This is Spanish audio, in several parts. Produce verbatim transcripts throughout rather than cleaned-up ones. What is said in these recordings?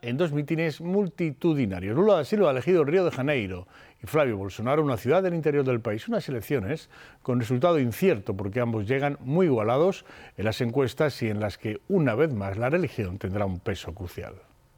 en dos mítines multitudinarios. Lula da Silva ha elegido Río de Janeiro y Flavio Bolsonaro una ciudad del interior del país. Unas elecciones con resultado incierto porque ambos llegan muy igualados en las encuestas y en las que, una vez más, la religión tendrá un peso crucial.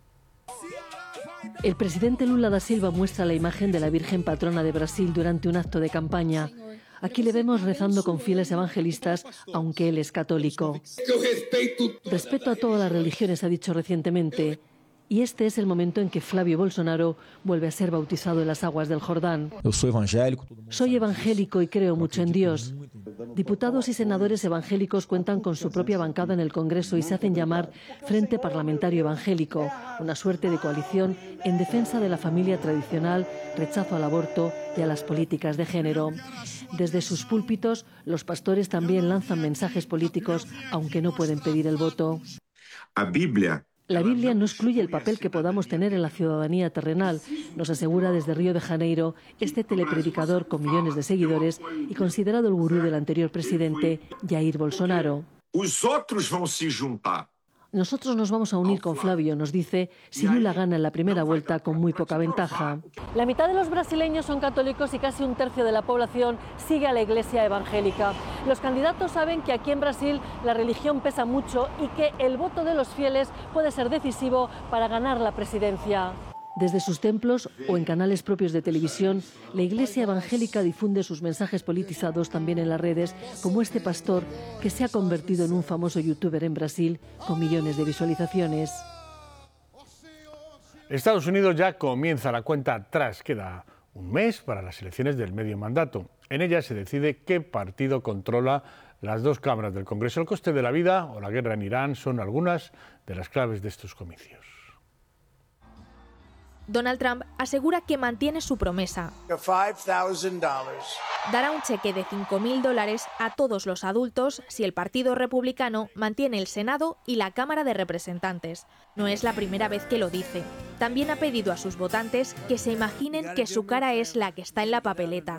El presidente Lula da Silva muestra la imagen de la Virgen patrona de Brasil durante un acto de campaña. Aquí le vemos rezando con fieles evangelistas, aunque él es católico. Respeto a todas las religiones, ha dicho recientemente. Y este es el momento en que Flavio Bolsonaro vuelve a ser bautizado en las aguas del Jordán. Soy evangélico y creo mucho en Dios. Diputados y senadores evangélicos cuentan con su propia bancada en el Congreso y se hacen llamar Frente Parlamentario Evangélico, una suerte de coalición en defensa de la familia tradicional, rechazo al aborto y a las políticas de género. Desde sus púlpitos, los pastores también lanzan mensajes políticos, aunque no pueden pedir el voto. La Biblia La Biblia no excluye el papel que podamos tener en la ciudadanía terrenal, nos asegura desde Río de Janeiro este telepredicador con millones de seguidores y considerado el gurú del anterior presidente, Jair Bolsonaro. Os outros vão se juntar. Nosotros nos vamos a unir con Flavio, nos dice, si Lula gana en la primera vuelta con muy poca ventaja. La mitad de los brasileños son católicos y casi un tercio de la población sigue a la iglesia evangélica. Los candidatos saben que aquí en Brasil la religión pesa mucho y que el voto de los fieles puede ser decisivo para ganar la presidencia. Desde sus templos o en canales propios de televisión, la Iglesia evangélica difunde sus mensajes politizados también en las redes, como este pastor que se ha convertido en un famoso youtuber en Brasil con millones de visualizaciones. Estados Unidos ya comienza la cuenta atrás. Queda un mes para las elecciones del medio mandato. En ella se decide qué partido controla las dos cámaras del Congreso. El coste de la vida o la guerra en Irán son algunas de las claves de estos comicios. Donald Trump asegura que mantiene su promesa. Dará un cheque de cinco mil dólares a todos los adultos si el Partido Republicano mantiene el Senado y la Cámara de Representantes. No es la primera vez que lo dice. También ha pedido a sus votantes que se imaginen que su cara es la que está en la papeleta.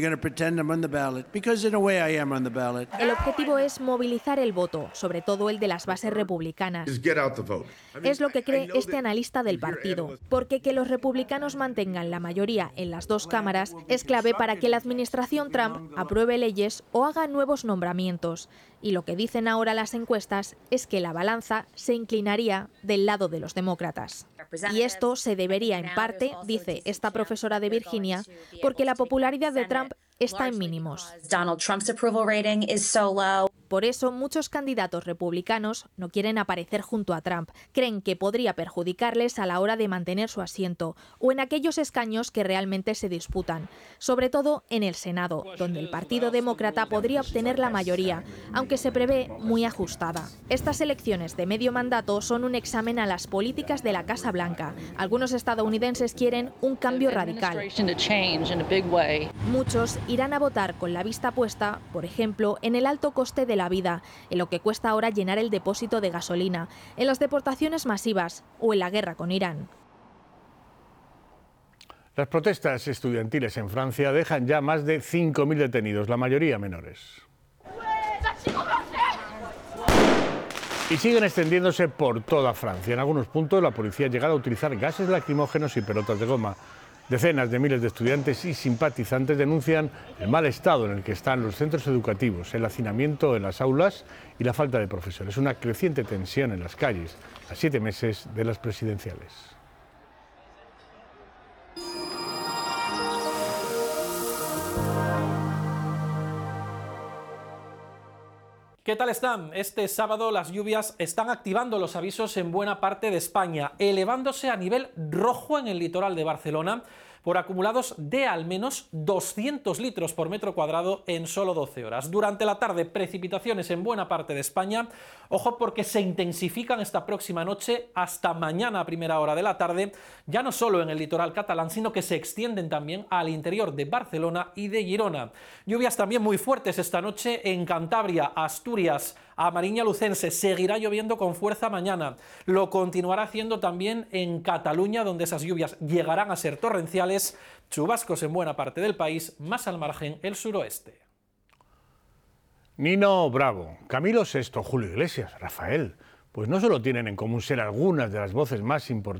El objetivo es movilizar el voto, sobre todo el de las bases republicanas. Es lo que cree este analista del partido, porque que los republicanos mantengan la mayoría en las dos cámaras es clave para que la administración Trump apruebe leyes o haga nuevos nombramientos. Y lo que dicen ahora las encuestas es que la balanza se inclinaría del lado de los demócratas. Y esto se debería en parte, dice esta profesora de Virginia, porque la popularidad de Trump está en mínimos. Por eso, muchos candidatos republicanos no quieren aparecer junto a Trump. Creen que podría perjudicarles a la hora de mantener su asiento o en aquellos escaños que realmente se disputan, sobre todo en el Senado, donde el Partido Demócrata podría obtener la mayoría, aunque se prevé muy ajustada. Estas elecciones de medio mandato son un examen a las políticas de la Casa Blanca. Algunos estadounidenses quieren un cambio radical. Muchos irán a votar con la vista puesta, por ejemplo, en el alto coste de la vida, en lo que cuesta ahora llenar el depósito de gasolina, en las deportaciones masivas o en la guerra con Irán. Las protestas estudiantiles en Francia dejan ya más de cinco mil detenidos, la mayoría menores. Y siguen extendiéndose por toda Francia. En algunos puntos la policía ha llegado a utilizar gases lacrimógenos y pelotas de goma. Decenas de miles de estudiantes y simpatizantes denuncian el mal estado en el que están los centros educativos, el hacinamiento en las aulas y la falta de profesores. Una creciente tensión en las calles a siete meses de las presidenciales. ¿Qué tal están? Este sábado las lluvias están activando los avisos en buena parte de España, elevándose a nivel rojo en el litoral de Barcelona por acumulados de al menos doscientos litros por metro cuadrado en solo doce horas. Durante la tarde, precipitaciones en buena parte de España. Ojo porque se intensifican esta próxima noche hasta mañana a primera hora de la tarde, ya no solo en el litoral catalán, sino que se extienden también al interior de Barcelona y de Girona. Lluvias también muy fuertes esta noche en Cantabria, Asturias, a Mariña Lucense. Seguirá lloviendo con fuerza mañana. Lo continuará haciendo también en Cataluña, donde esas lluvias llegarán a ser torrenciales. Chubascos en buena parte del país, más al margen el suroeste. Nino Bravo, Camilo sexto, Julio Iglesias, Rafael, pues no solo tienen en común ser algunas de las voces más importantes